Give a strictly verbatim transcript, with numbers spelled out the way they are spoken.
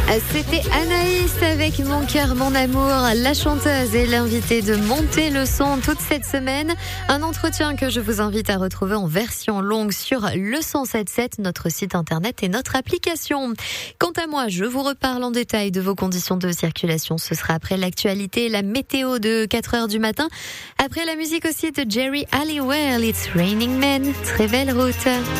C'était Anaïs avec Mon cœur, mon amour, la chanteuse et l'invitée de Monter le son toute cette semaine. Un entretien que je vous invite à retrouver en version longue sur le cent sept sept, notre site internet et notre application. Quant à moi, je vous reparle en détail de vos conditions de circulation. Ce sera après l'actualité et la météo de quatre heures du matin. Après la musique aussi de Jerry Halliwell, It's Raining Men. Très belle route.